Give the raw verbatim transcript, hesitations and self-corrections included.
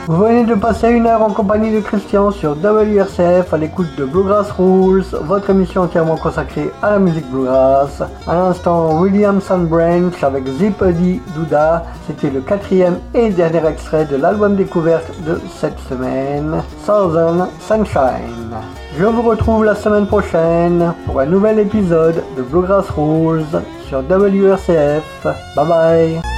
Vous venez de passer une heure en compagnie de Christian sur W R C F à l'écoute de Bluegrass Rules, votre émission entièrement consacrée à la musique bluegrass. À l'instant, William Sandbranch avec Zippity Doodah, c'était le quatrième et dernier extrait de l'album découverte de cette semaine, Southern Sunshine. Je vous retrouve la semaine prochaine pour un nouvel épisode de Bluegrass Rules sur W R C F. Bye bye.